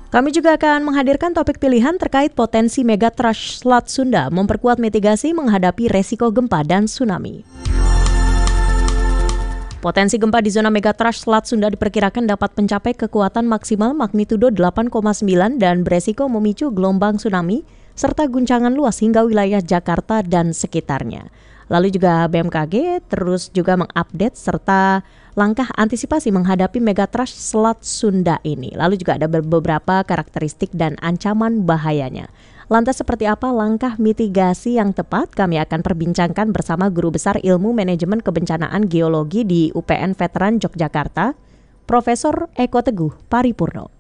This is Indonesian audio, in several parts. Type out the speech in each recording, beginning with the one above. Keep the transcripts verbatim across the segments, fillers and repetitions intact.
Kami juga akan menghadirkan topik pilihan terkait potensi megatrust Selat Sunda memperkuat mitigasi menghadapi resiko gempa dan tsunami. Potensi gempa di zona megatrust Selat Sunda diperkirakan dapat mencapai kekuatan maksimal magnitudo delapan koma sembilan dan beresiko memicu gelombang tsunami serta guncangan luas hingga wilayah Jakarta dan sekitarnya. Lalu juga B M K G terus juga mengupdate serta langkah antisipasi menghadapi megatrust Selat Sunda ini. Lalu juga ada beberapa karakteristik dan ancaman bahayanya. Lantas seperti apa langkah mitigasi yang tepat? Kami akan perbincangkan bersama Guru Besar Ilmu Manajemen Kebencanaan Geologi di U P N Veteran Yogyakarta, Profesor Eko Teguh Paripurno.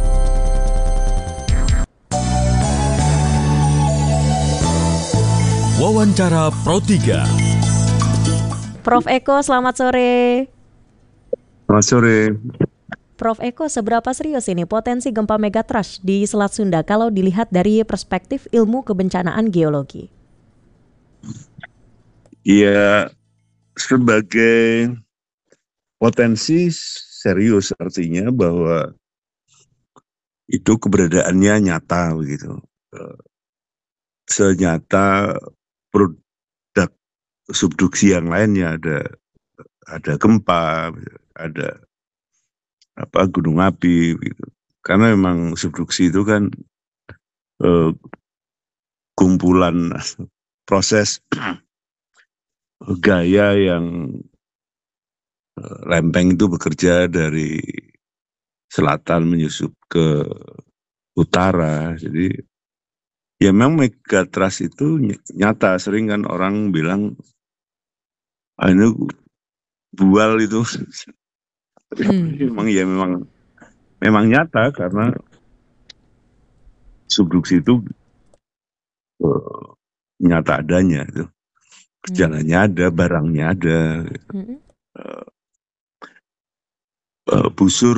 Wawancara Pro tiga. Prof Eko, selamat sore. Selamat sore. Prof Eko, seberapa serius ini potensi gempa megatrust di Selat Sunda kalau dilihat dari perspektif ilmu kebencanaan geologi? Ya, sebagai potensi serius artinya bahwa itu keberadaannya nyata begitu. Senyata produk subduksi yang lainnya, ada ada gempa, ada apa gunung api gitu. Karena memang subduksi itu kan eh, kumpulan proses gaya yang eh, lempeng itu bekerja dari selatan menyusup ke utara. Jadi ya memang megatrust itu nyata. Sering kan orang bilang ah, ini bual itu. Hmm. Memang ya memang memang nyata karena subduksi itu uh, nyata adanya itu. Gejalanya hmm. ada, barangnya ada. Hmm. Uh, uh, busur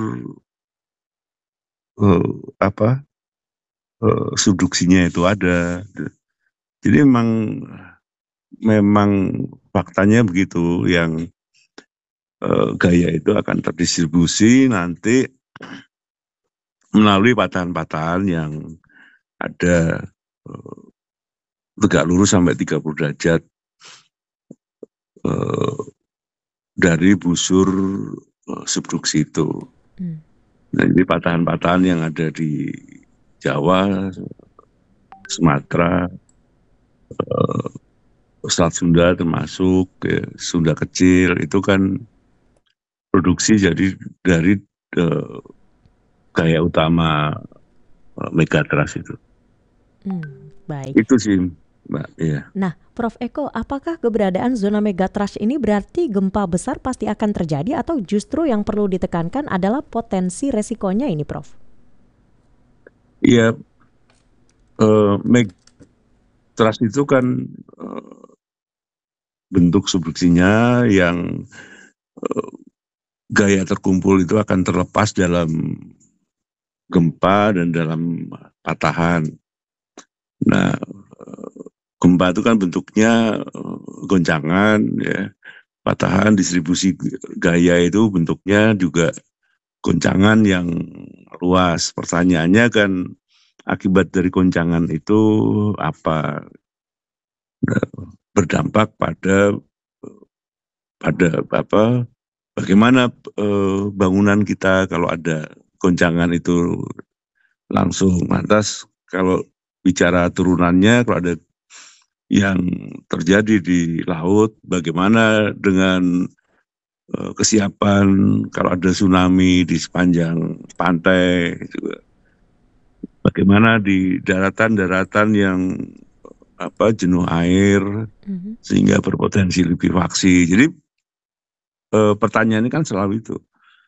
uh, apa uh, subduksinya itu ada. Jadi memang memang faktanya begitu, yang Uh, gaya itu akan terdistribusi nanti melalui patahan-patahan yang ada uh, tegak lurus sampai tiga puluh derajat uh, dari busur uh, subduksi itu. Hmm. Nah, jadi patahan-patahan yang ada di Jawa, Sumatera, uh, Selat Sunda termasuk ya, Sunda kecil itu kan produksi jadi dari uh, gaya utama uh, megatrust itu. Hmm, baik. Itu sih, Mbak. Ya. Nah, Prof Eko, apakah keberadaan zona megatrust ini berarti gempa besar pasti akan terjadi atau justru yang perlu ditekankan adalah potensi resikonya ini, Prof? Iya, uh, megatrust itu kan uh, bentuk subduksinya yang uh, gaya terkumpul itu akan terlepas dalam gempa dan dalam patahan. Nah, gempa itu kan bentuknya goncangan, ya. Patahan distribusi gaya itu bentuknya juga goncangan yang luas. Pertanyaannya kan akibat dari goncangan itu apa? Nah, berdampak pada pada apa? Bagaimana eh, bangunan kita kalau ada goncangan itu langsung. Lantas kalau bicara turunannya, kalau ada yang terjadi di laut, bagaimana dengan eh, kesiapan kalau ada tsunami di sepanjang pantai juga. Bagaimana di daratan-daratan yang apa jenuh air mm-hmm. sehingga berpotensi likuifaksi. Jadi E, pertanyaannya kan selalu itu,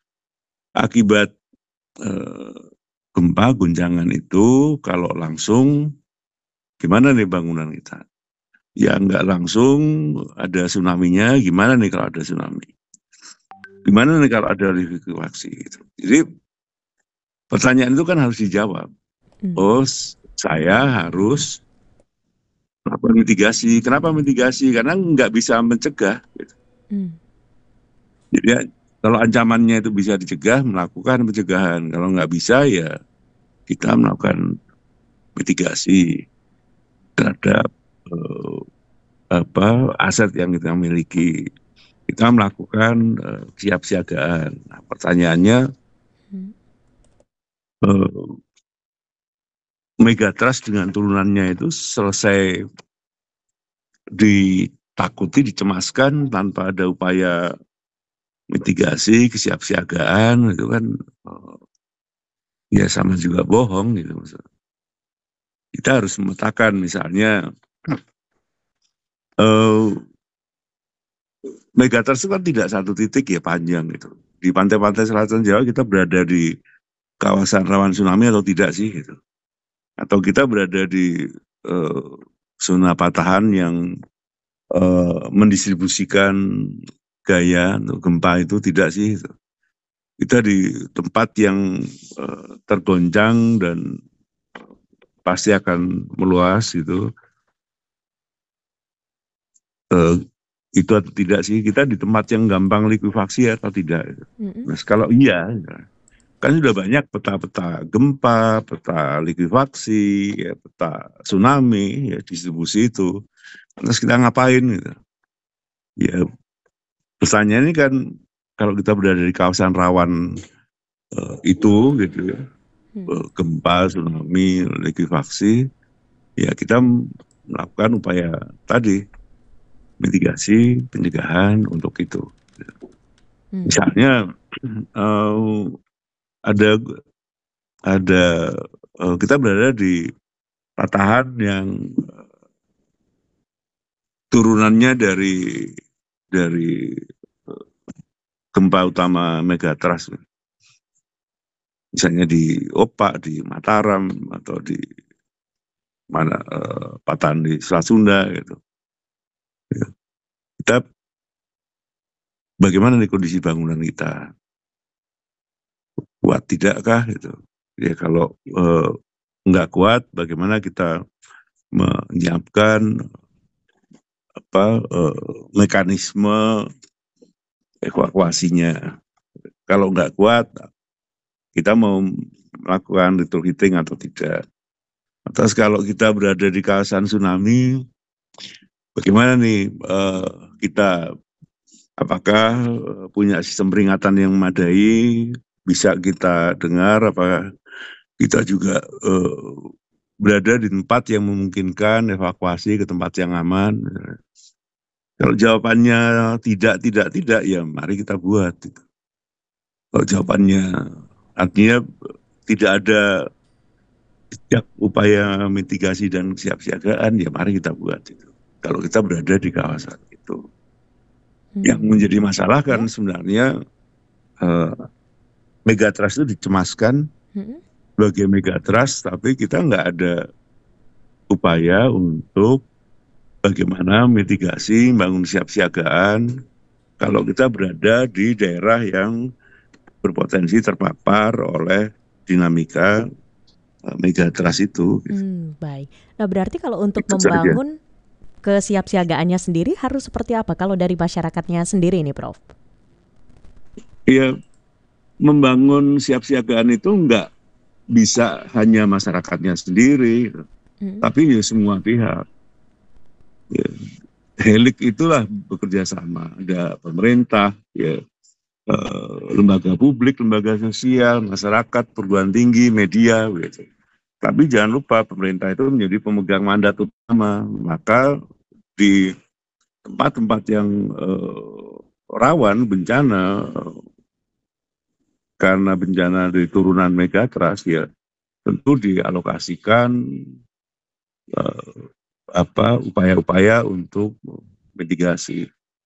akibat e, gempa guncangan itu kalau langsung gimana nih bangunan kita? Ya nggak langsung ada tsunami-nya, gimana nih kalau ada tsunami? Gimana nih kalau ada likuifaksi? Gitu. Jadi pertanyaan itu kan harus dijawab. Hmm. Oh, saya harus melakukan mitigasi. Kenapa mitigasi? Karena nggak bisa mencegah. Gitu. Hmm. Jadi ya, kalau ancamannya itu bisa dicegah, melakukan pencegahan. Kalau nggak bisa ya kita melakukan mitigasi terhadap uh, apa aset yang kita miliki. Kita melakukan uh, siapsiagaan. Nah, pertanyaannya, hmm. uh, Megatrust dengan turunannya itu selesai ditakuti, dicemaskan tanpa ada upaya mitigasi, kesiapsiagaan, itu kan uh, ya sama juga bohong gitu. Kita harus memetakan misalnya uh, Megatrust itu kan tidak satu titik ya, panjang gitu. Di pantai-pantai selatan Jawa kita berada di kawasan rawan tsunami atau tidak sih gitu. Atau kita berada di uh, zona patahan yang uh, mendistribusikan gaya untuk gempa itu tidak sih gitu. Kita di tempat yang uh, tergoncang dan pasti akan meluas gitu. Uh, itu atau tidak sih, kita di tempat yang gampang likuifaksi atau tidak. Mm-hmm. Nah, kalau iya, kan sudah banyak peta-peta gempa, peta likuifaksi, ya, peta tsunami, ya, distribusi itu. Terus kita ngapain gitu? Ya, pertanyaannya kan, kalau kita berada di kawasan rawan uh, itu, gitu ya, hmm. uh, gempa, tsunami, likuifaksi, ya kita melakukan upaya tadi, mitigasi, pencegahan untuk itu. Hmm. Misalnya uh, ada ada uh, kita berada di patahan yang uh, turunannya dari dari uh, gempa utama Megatrust. Misalnya di Opak, di Mataram atau di mana uh, patahan di Selat Sunda gitu. Ya. Kita bagaimana nih kondisi bangunan kita, kuat tidakkah gitu ya? Kalau eh, nggak kuat, bagaimana kita menyiapkan apa eh, mekanisme evakuasinya? Kalau nggak kuat, kita mau melakukan retrofitting atau tidak? Atas kalau kita berada di kawasan tsunami, bagaimana nih uh, kita, apakah punya sistem peringatan yang memadai, bisa kita dengar, apakah kita juga uh, berada di tempat yang memungkinkan evakuasi ke tempat yang aman. Kalau jawabannya tidak, tidak, tidak, ya mari kita buat. Kalau jawabannya artinya tidak ada setiap upaya mitigasi dan siapsiagaan, ya mari kita buat itu. Kalau kita berada di kawasan itu. Hmm. Yang menjadi masalah kan ya. Sebenarnya uh, Megatrust itu dicemaskan hmm. sebagai Megatrust, tapi kita nggak ada upaya untuk bagaimana mitigasi, bangun siapsiagaan kalau kita berada di daerah yang berpotensi terpapar oleh dinamika uh, Megatrust itu. Gitu. Hmm, baik. Nah berarti kalau untuk itu membangun saja. Kesiapsiagaannya sendiri harus seperti apa kalau dari masyarakatnya sendiri ini, Prof? Iya, membangun siapsiagaan itu enggak bisa hanya masyarakatnya sendiri, hmm. tapi ya semua pihak. Ya, Helik itulah bekerja sama, ada pemerintah, ya, eh, lembaga publik, lembaga sosial, masyarakat, perguruan tinggi, media, gitu. Tapi jangan lupa pemerintah itu menjadi pemegang mandat utama, maka di tempat-tempat yang uh, rawan bencana uh, karena bencana dari turunan Megatrust, ya tentu dialokasikan uh, apa upaya-upaya untuk mitigasi.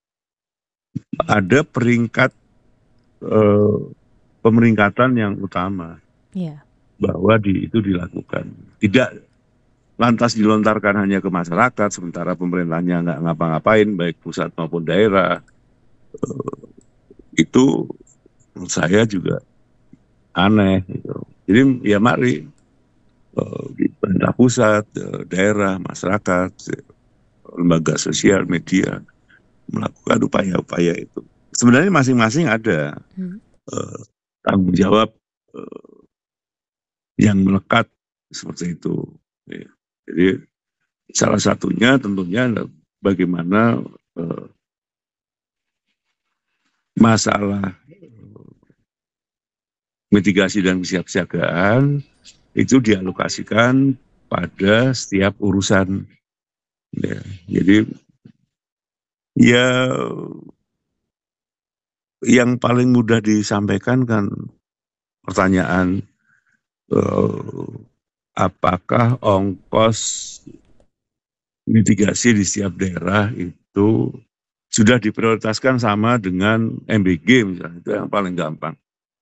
Ada peringkat uh, pemeringkatan yang utama. Yeah. Bahwa di, itu dilakukan. Tidak lantas dilontarkan hanya ke masyarakat, sementara pemerintahnya nggak ngapa-ngapain, baik pusat maupun daerah. Uh, itu menurut saya juga aneh. Gitu. Jadi ya mari, uh, di pemerintah pusat, uh, daerah, masyarakat, uh, lembaga sosial, media, melakukan upaya-upaya itu. Sebenarnya masing-masing ada hmm. uh, tanggung jawab uh, yang melekat seperti itu. Ya. Jadi salah satunya tentunya bagaimana eh, masalah mitigasi dan kesiapsiagaan itu dialokasikan pada setiap urusan. Ya, jadi ya yang paling mudah disampaikan kan pertanyaan eh, apakah ongkos mitigasi di setiap daerah itu sudah diprioritaskan sama dengan M B G misalnya, itu yang paling gampang.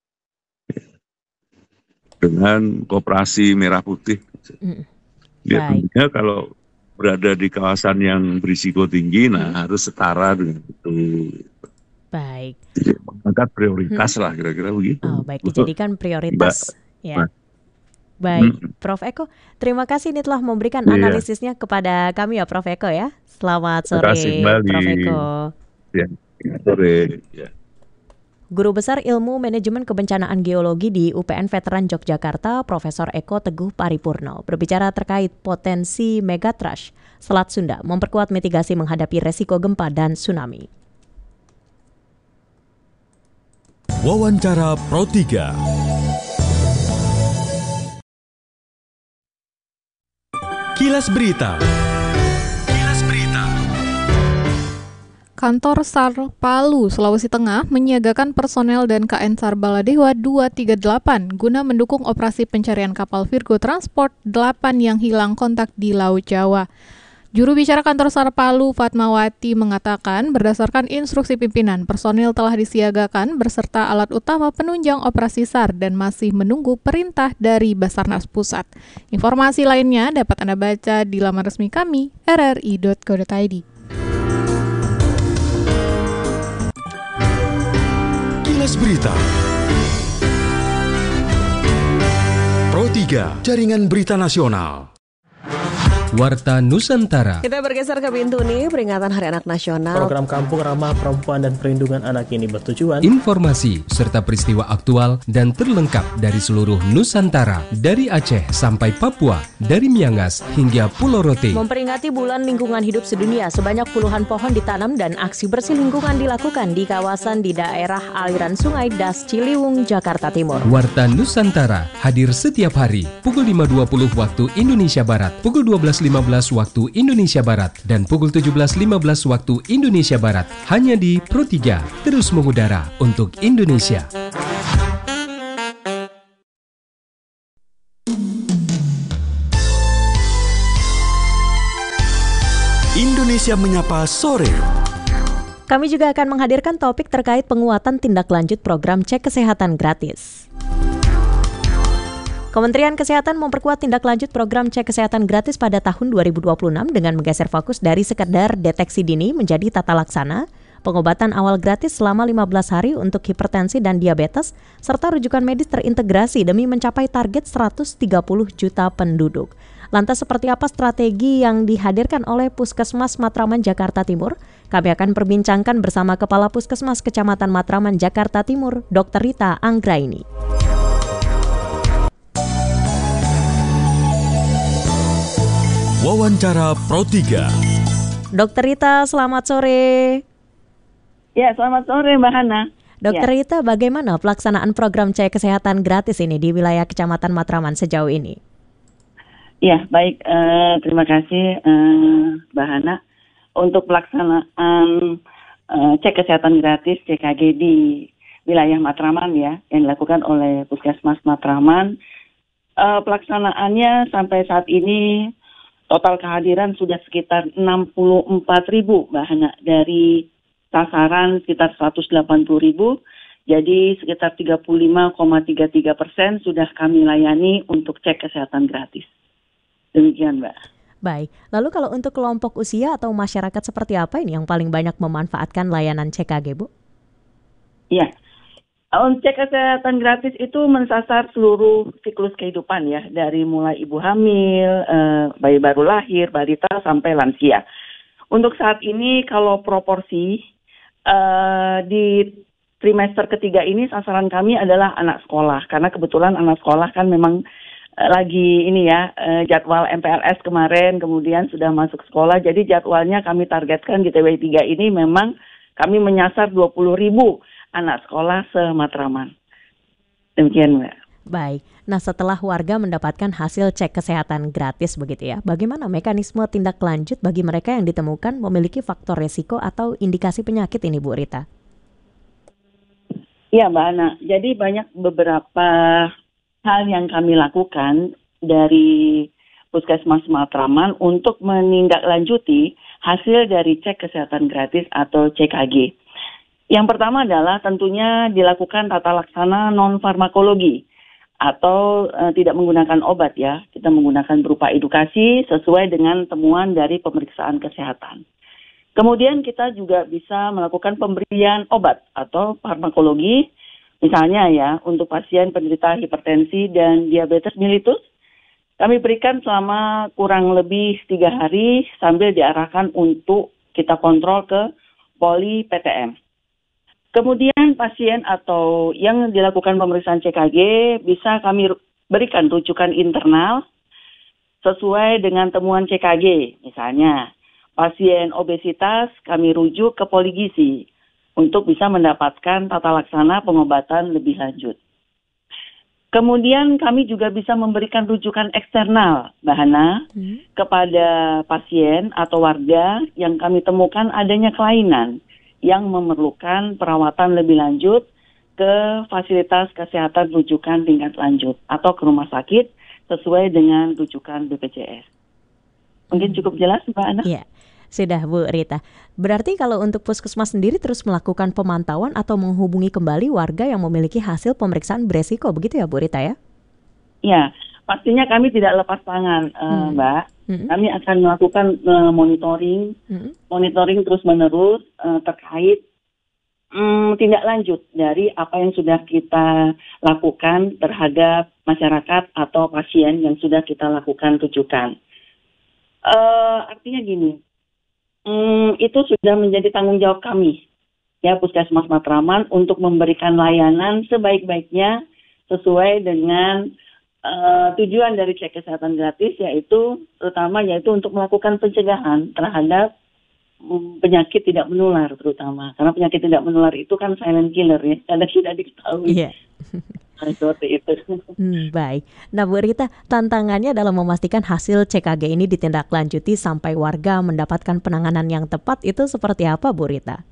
Dengan koperasi merah putih. Mm. Ya, Baik. tentunya kalau berada di kawasan yang berisiko tinggi, nah Mm. harus setara dengan itu. Baik. Jadi mengangkat prioritas Mm. lah kira-kira begitu. Oh, baik, dijadikan prioritas. Mbak. Ya. Baik, Mm. Prof Eko, terima kasih ini telah memberikan Iya. analisisnya kepada kami ya, Prof Eko ya. Selamat Terima kasih sore, kembali. Prof Eko. Ya, selamat sore. Ya. Guru Besar Ilmu Manajemen Kebencanaan Geologi di U P N Veteran Yogyakarta, Profesor Eko Teguh Paripurno, berbicara terkait potensi megatrash Selat Sunda memperkuat mitigasi menghadapi resiko gempa dan tsunami. Wawancara Pro tiga. Kilas Berita. Kilas Berita. Kantor SAR Palu, Sulawesi Tengah menyiagakan personel dan K N SAR Baladewa dua tiga delapan guna mendukung operasi pencarian kapal Virgo Transport delapan yang hilang kontak di Laut Jawa. Juru bicara kantor SAR Palu, Fatmawati, mengatakan berdasarkan instruksi pimpinan, personil telah disiagakan berserta alat utama penunjang operasi SAR dan masih menunggu perintah dari Basarnas Pusat. Informasi lainnya dapat Anda baca di laman resmi kami, r r i dot co dot i d. Kilas Berita. Pro tiga, Jaringan Berita Nasional. Warta Nusantara. Kita bergeser ke Bintuni, peringatan Hari Anak Nasional. Program Kampung Ramah Perempuan dan Perlindungan Anak ini bertujuan Informasi serta peristiwa aktual dan terlengkap dari seluruh Nusantara, dari Aceh sampai Papua, dari Miangas hingga Pulau Rote. Memperingati Bulan Lingkungan Hidup Sedunia, sebanyak puluhan pohon ditanam dan aksi bersih lingkungan dilakukan di kawasan di daerah aliran Sungai Das Ciliwung, Jakarta Timur. Warta Nusantara hadir setiap hari pukul lima dua puluh waktu Indonesia Barat, pukul dua belas lima belas waktu Indonesia Barat, dan pukul tujuh belas lima belas waktu Indonesia Barat. Hanya di Pro tiga, terus mengudara untuk Indonesia. Indonesia Menyapa Sore. Kami juga akan menghadirkan topik terkait penguatan tindak lanjut program cek kesehatan gratis. Kementerian Kesehatan memperkuat tindak lanjut program cek kesehatan gratis pada tahun dua ribu dua puluh enam dengan menggeser fokus dari sekedar deteksi dini menjadi tata laksana, pengobatan awal gratis selama lima belas hari untuk hipertensi dan diabetes, serta rujukan medis terintegrasi demi mencapai target seratus tiga puluh juta penduduk. Lantas seperti apa strategi yang dihadirkan oleh Puskesmas Matraman Jakarta Timur? Kami akan perbincangkan bersama Kepala Puskesmas Kecamatan Matraman Jakarta Timur, Dokter Rita Anggraini. Wawancara Pro tiga. Dokter Rita, selamat sore. Ya, selamat sore Mbak Hana. Dokter Ya. Rita, bagaimana pelaksanaan program cek kesehatan gratis ini di wilayah Kecamatan Matraman sejauh ini? Ya, baik. Eh, terima kasih eh, Mbak Hana. Untuk pelaksanaan eh, cek kesehatan gratis C K G di wilayah Matraman ya, yang dilakukan oleh Puskesmas Matraman. Eh, pelaksanaannya sampai saat ini total kehadiran sudah sekitar enam puluh empat ribu Mbak Hana, dari sasaran sekitar seratus delapan puluh ribu, jadi sekitar tiga puluh lima koma tiga tiga persen sudah kami layani untuk cek kesehatan gratis. Demikian Mbak. Baik, lalu kalau untuk kelompok usia atau masyarakat seperti apa ini yang paling banyak memanfaatkan layanan C K G, Bu? Iya, untuk cek kesehatan gratis itu mensasar seluruh siklus kehidupan ya, dari mulai ibu hamil, eh, bayi baru lahir, balita sampai lansia. Untuk saat ini kalau proporsi eh, di trimester ketiga ini sasaran kami adalah anak sekolah, karena kebetulan anak sekolah kan memang lagi ini ya uh, jadwal M P L S kemarin, kemudian sudah masuk sekolah. Jadi jadwalnya kami targetkan di T W tiga ini memang kami menyasar dua puluh ribu anak sekolah se-Matraman. Demikian, Mbak. Baik, nah setelah warga mendapatkan hasil cek kesehatan gratis begitu ya, bagaimana mekanisme tindak lanjut bagi mereka yang ditemukan memiliki faktor resiko atau indikasi penyakit ini, Bu Rita? Iya, Mbak Ana. Jadi banyak beberapa hal yang kami lakukan dari Puskesmas Matraman untuk menindaklanjuti hasil dari cek kesehatan gratis atau C K G. Yang pertama adalah tentunya dilakukan tata laksana non-farmakologi atau e, tidak menggunakan obat ya. Kita menggunakan berupa edukasi sesuai dengan temuan dari pemeriksaan kesehatan. Kemudian kita juga bisa melakukan pemberian obat atau farmakologi. Misalnya ya, untuk pasien penderita hipertensi dan diabetes mellitus, kami berikan selama kurang lebih tiga hari sambil diarahkan untuk kita kontrol ke poli P T M. Kemudian pasien atau yang dilakukan pemeriksaan C K G bisa kami berikan rujukan internal sesuai dengan temuan C K G. Misalnya, pasien obesitas kami rujuk ke poligizi untuk bisa mendapatkan tata laksana pengobatan lebih lanjut. Kemudian kami juga bisa memberikan rujukan eksternal, Mbak Hana, hmm. kepada pasien atau warga yang kami temukan adanya kelainan yang memerlukan perawatan lebih lanjut ke fasilitas kesehatan rujukan tingkat lanjut atau ke rumah sakit sesuai dengan rujukan B P J S. Mungkin cukup jelas, Mbak Ana? Iya, sudah Bu Rita. Berarti kalau untuk Puskesmas sendiri terus melakukan pemantauan atau menghubungi kembali warga yang memiliki hasil pemeriksaan beresiko, begitu ya Bu Rita ya? Iya, pastinya kami tidak lepas tangan, uh, hmm. Mbak. Hmm. Kami akan melakukan uh, monitoring, hmm. monitoring terus-menerus uh, terkait um, tindak lanjut dari apa yang sudah kita lakukan terhadap masyarakat atau pasien yang sudah kita lakukan rujukan. Uh, artinya gini, um, itu sudah menjadi tanggung jawab kami, ya Puskesmas Matraman, untuk memberikan layanan sebaik-baiknya sesuai dengan Uh, tujuan dari cek kesehatan gratis, yaitu terutama yaitu untuk melakukan pencegahan terhadap um, penyakit tidak menular, terutama karena penyakit tidak menular itu kan silent killer ya, kadang tidak diketahui. Yeah. Nah, seperti itu. Hmm, baik. Nah Bu Rita, tantangannya dalam memastikan hasil C K G ini ditindaklanjuti sampai warga mendapatkan penanganan yang tepat itu seperti apa, Bu Rita?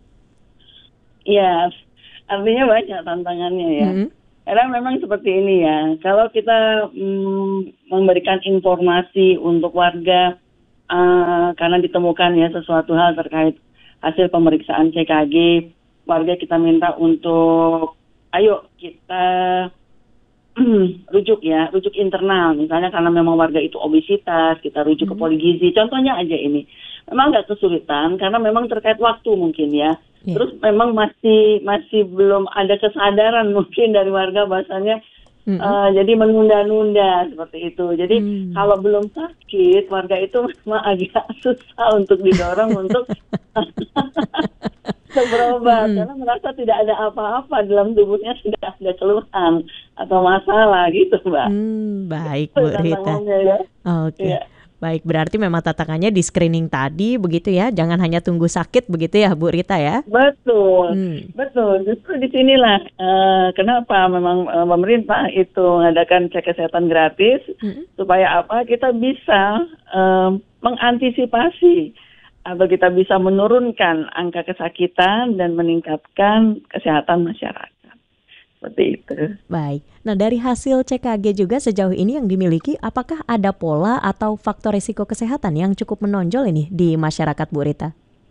Ya, artinya banyak tantangannya ya. Hmm. Karena memang seperti ini ya, kalau kita mm, memberikan informasi untuk warga uh, karena ditemukan ya sesuatu hal terkait hasil pemeriksaan C K G, warga kita minta untuk ayo kita mm, rujuk ya, rujuk internal. Misalnya karena memang warga itu obesitas, kita rujuk hmm. ke poligizi. Contohnya aja ini, memang nggak kesulitan karena memang terkait waktu mungkin ya. Yeah. Terus memang masih masih belum ada kesadaran mungkin dari warga bahasanya mm-hmm. uh, jadi menunda-nunda seperti itu. Jadi mm. kalau belum sakit warga itu memang agak susah untuk didorong untuk berobat mm. karena merasa tidak ada apa-apa dalam tubuhnya, sudah ada keluhan atau masalah gitu, Mbak. Mm, baik Bu Rita. Ya. Oke. Okay. Yeah. Baik, berarti memang tantangannya di screening tadi begitu ya, jangan hanya tunggu sakit begitu ya Bu Rita ya? Betul, hmm. betul. Justru di sinilah uh, kenapa memang uh, pemerintah itu mengadakan cek kesehatan gratis hmm. supaya apa? Kita bisa uh, mengantisipasi atau kita bisa menurunkan angka kesakitan dan meningkatkan kesehatan masyarakat. Seperti itu. Baik. Nah, dari hasil C K G juga sejauh ini yang dimiliki, apakah ada pola atau faktor risiko kesehatan yang cukup menonjol ini di masyarakat, Bu Rita?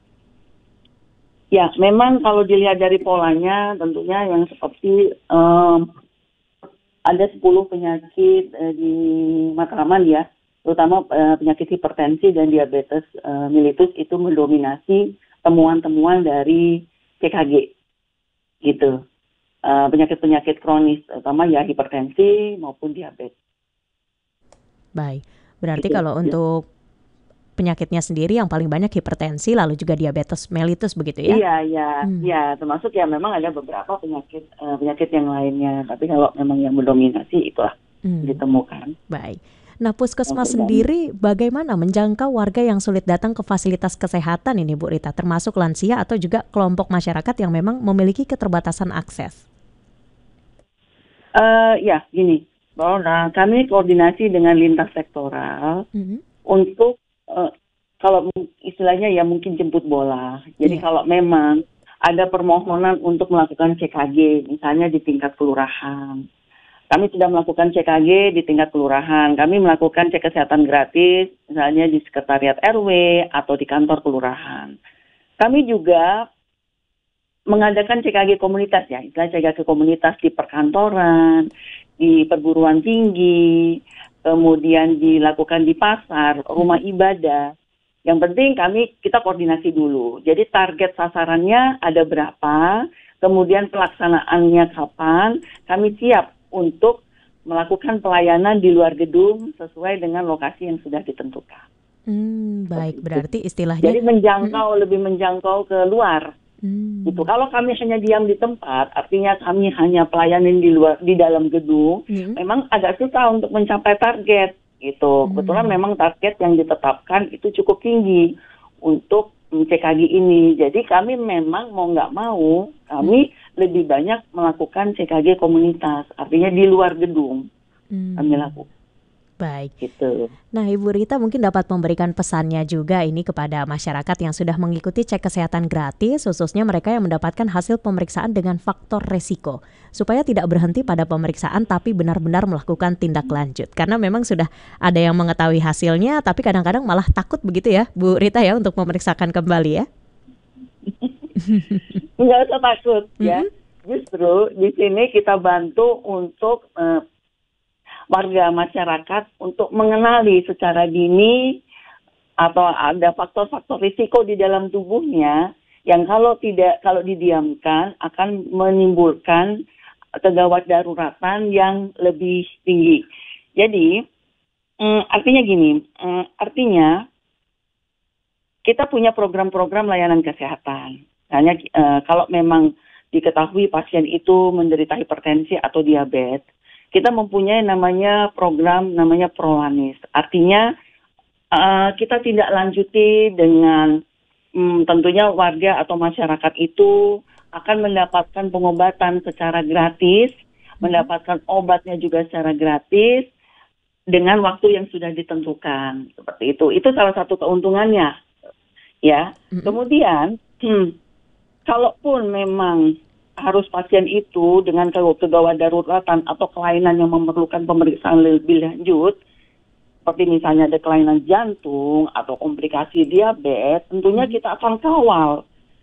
Ya, memang kalau dilihat dari polanya, tentunya yang seperti um, ada sepuluh penyakit uh, di Matraman ya, terutama uh, penyakit hipertensi dan diabetes uh, mellitus itu mendominasi temuan-temuan dari C K G, gitu. Uh, penyakit-penyakit kronis, terutama ya hipertensi maupun diabetes. Baik, berarti itu, kalau ya. Untuk penyakitnya sendiri yang paling banyak hipertensi, lalu juga diabetes mellitus begitu ya? Iya, iya, hmm. ya termasuk ya memang ada beberapa penyakit uh, penyakit yang lainnya, tapi kalau memang yang mendominasi itulah. Hmm. ditemukan. Baik. Nah, puskesmas Oke, sendiri bagaimana menjangkau warga yang sulit datang ke fasilitas kesehatan ini, Bu Rita, termasuk lansia atau juga kelompok masyarakat yang memang memiliki keterbatasan akses? Uh, ya, gini, nah, kami koordinasi dengan lintas sektoral Mm-hmm. untuk uh, kalau istilahnya ya mungkin jemput bola. Jadi Yeah. kalau memang ada permohonan untuk melakukan C K G, misalnya di tingkat kelurahan. Kami sudah melakukan C K G di tingkat kelurahan. Kami melakukan cek kesehatan gratis, misalnya di sekretariat R W atau di kantor kelurahan. Kami juga mengadakan C K G komunitas ya, istilah C K G komunitas di perkantoran, di perguruan tinggi, kemudian dilakukan di pasar, rumah ibadah. Yang penting kami kita koordinasi dulu. Jadi target sasarannya ada berapa, kemudian pelaksanaannya kapan, kami siap untuk melakukan pelayanan di luar gedung sesuai dengan lokasi yang sudah ditentukan. Hmm, baik, berarti istilahnya Jadi menjangkau, hmm. lebih menjangkau ke luar. Hmm. Gitu. Kalau kami hanya diam di tempat, artinya kami hanya pelayanin di luar, di dalam gedung, hmm. memang agak susah untuk mencapai target. Gitu. Hmm. Kebetulan memang target yang ditetapkan itu cukup tinggi untuk C K G ini. Jadi kami memang mau nggak mau, kami hmm. lebih banyak melakukan C K G komunitas, artinya di luar gedung hmm. kami lakukan. Baik. Gitu. Nah, Ibu Rita mungkin dapat memberikan pesannya juga ini kepada masyarakat yang sudah mengikuti cek kesehatan gratis, khususnya mereka yang mendapatkan hasil pemeriksaan dengan faktor resiko, supaya tidak berhenti pada pemeriksaan tapi benar-benar melakukan tindak lanjut. Karena memang sudah ada yang mengetahui hasilnya, tapi kadang-kadang malah takut begitu ya, Bu Rita ya, untuk memeriksakan kembali ya. Nggak usah takut ya. Mm-hmm. Justru di sini kita bantu untuk uh, warga masyarakat untuk mengenali secara dini atau ada faktor-faktor risiko di dalam tubuhnya yang kalau tidak kalau didiamkan akan menimbulkan kegawat daruratan yang lebih tinggi. Jadi mm, artinya gini, mm, artinya kita punya program-program layanan kesehatan. Hanya uh, kalau memang diketahui pasien itu menderita hipertensi atau diabetes, kita mempunyai namanya program namanya Prolanis. Artinya uh, kita tidak lanjuti dengan um, tentunya warga atau masyarakat itu akan mendapatkan pengobatan secara gratis, hmm. mendapatkan obatnya juga secara gratis dengan waktu yang sudah ditentukan. Seperti itu. Itu salah satu keuntungannya. Ya. Hmm. Kemudian hmm, kalaupun memang harus pasien itu dengan kegawat daruratan atau kelainan yang memerlukan pemeriksaan lebih lanjut, seperti misalnya ada kelainan jantung atau komplikasi diabetes, tentunya kita akan kawal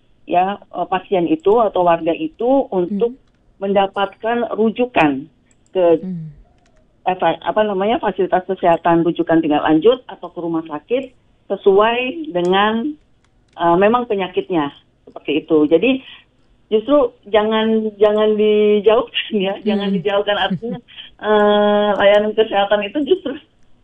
ya pasien itu atau warga itu untuk hmm. mendapatkan rujukan ke hmm. apa, apa namanya fasilitas kesehatan rujukan tindak lanjut atau ke rumah sakit sesuai dengan uh, memang penyakitnya seperti itu. Jadi justru jangan jangan dijauhkan ya, hmm. jangan dijauhkan artinya uh, layanan kesehatan itu justru.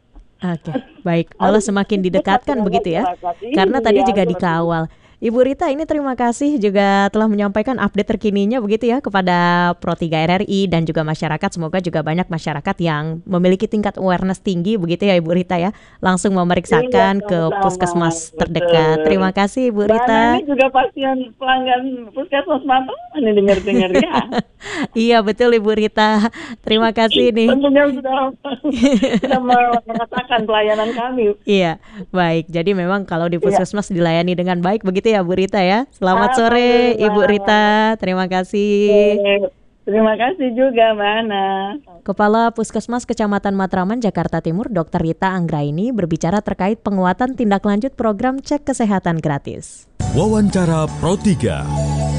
Oke, okay, baik. Malah semakin didekatkan begitu ya, karena tadi juga dikawal. Ibu Rita, ini terima kasih juga telah menyampaikan update terkininya begitu ya kepada Pro tiga R R I dan juga masyarakat. Semoga juga banyak masyarakat yang memiliki tingkat awareness tinggi begitu ya Ibu Rita ya, langsung memeriksakan iya, ke puskesmas terdekat. Terima kasih Ibu Rita. Ini juga pasien pelanggan puskesmas Matraman ini dengar-dengar ya. Iya betul Ibu Rita. Terima kasih nih. Tentunya sudah sudah mengatakan pelayanan kami. Iya, baik. Jadi memang kalau di puskesmas iya. dilayani dengan baik begitu ya Bu Rita ya. Selamat sore Ibu Rita. Terima kasih. Terima kasih juga Mbak Ana. Kepala Puskesmas Kecamatan Matraman, Jakarta Timur, Dokter Rita Anggraini berbicara terkait penguatan tindak lanjut program cek kesehatan gratis. Wawancara Pro tiga.